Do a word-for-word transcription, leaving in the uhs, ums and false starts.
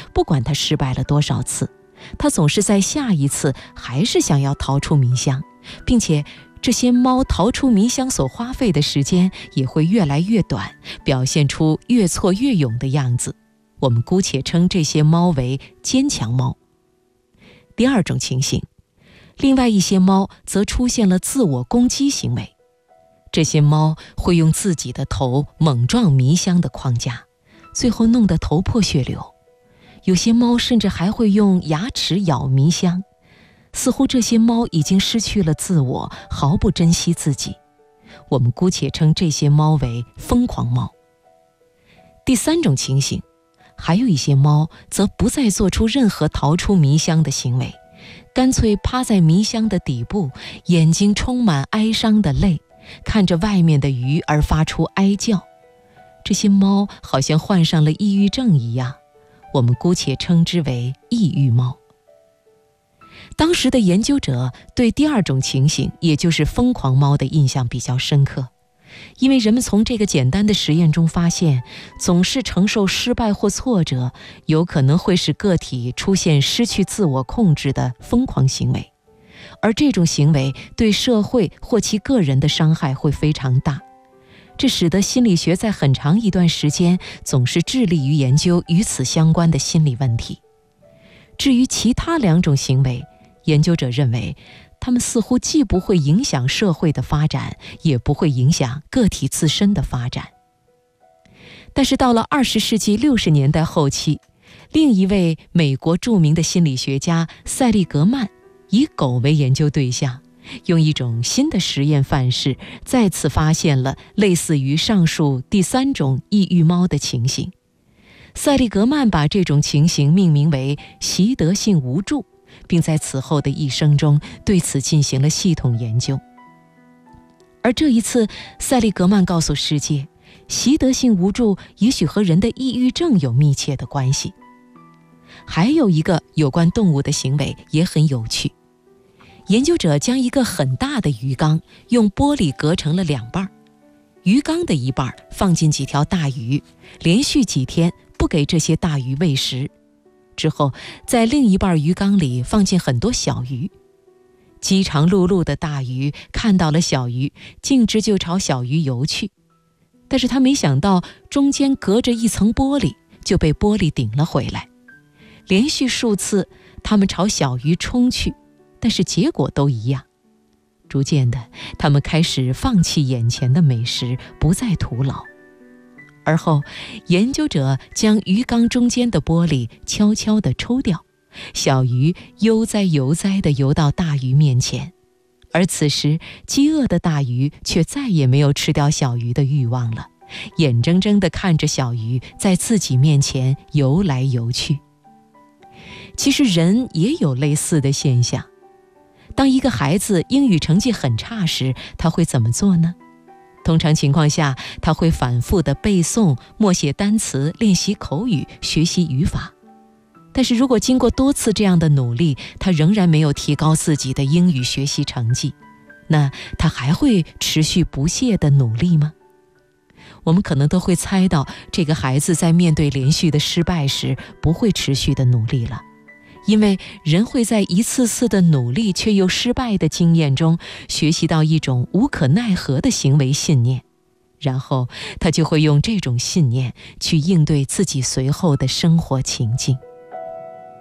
不管它失败了多少次，它总是在下一次还是想要逃出迷箱，并且这些猫逃出迷箱所花费的时间也会越来越短，表现出越挫越勇的样子。我们姑且称这些猫为坚强猫。第二种情形，另外一些猫则出现了自我攻击行为。这些猫会用自己的头猛撞迷箱的框架，最后弄得头破血流。有些猫甚至还会用牙齿咬迷箱，似乎这些猫已经失去了自我，毫不珍惜自己。我们姑且称这些猫为疯狂猫。第三种情形，还有一些猫则不再做出任何逃出迷箱的行为，干脆趴在迷箱的底部，眼睛充满哀伤的泪，看着外面的鱼而发出哀叫。这些猫好像患上了抑郁症一样，我们姑且称之为抑郁猫。当时的研究者对第二种情形，也就是疯狂猫的印象比较深刻，因为人们从这个简单的实验中发现，总是承受失败或挫折，有可能会使个体出现失去自我控制的疯狂行为，而这种行为对社会或其个人的伤害会非常大。这使得心理学在很长一段时间总是致力于研究与此相关的心理问题。至于其他两种行为，研究者认为它们似乎既不会影响社会的发展，也不会影响个体自身的发展。但是到了二十世纪六十年代后期，另一位美国著名的心理学家塞利格曼以狗为研究对象，用一种新的实验范式再次发现了类似于上述第三种抑郁猫的情形。塞利格曼把这种情形命名为习得性无助，并在此后的一生中对此进行了系统研究。而这一次，塞利格曼告诉世界，习得性无助也许和人的抑郁症有密切的关系。还有一个有关动物的行为也很有趣。研究者将一个很大的鱼缸用玻璃隔成了两半，鱼缸的一半放进几条大鱼，连续几天不给这些大鱼喂食，之后在另一半鱼缸里放进很多小鱼。饥肠辘辘的大鱼看到了小鱼，径直就朝小鱼游去，但是他没想到中间隔着一层玻璃，就被玻璃顶了回来。连续数次他们朝小鱼冲去，但是结果都一样。逐渐的，他们开始放弃眼前的美食，不再徒劳。而后，研究者将鱼缸中间的玻璃悄悄地抽掉，小鱼悠哉悠哉地游到大鱼面前，而此时饥饿的大鱼却再也没有吃掉小鱼的欲望了，眼睁睁地看着小鱼在自己面前游来游去。其实人也有类似的现象。当一个孩子英语成绩很差时，他会怎么做呢？通常情况下，他会反复地背诵、默写单词、练习口语、学习语法。但是如果经过多次这样的努力，他仍然没有提高自己的英语学习成绩，那他还会持续不懈地努力吗？我们可能都会猜到，这个孩子在面对连续的失败时，不会持续地努力了。因为人会在一次次的努力却又失败的经验中学习到一种无可奈何的行为信念，然后他就会用这种信念去应对自己随后的生活情境。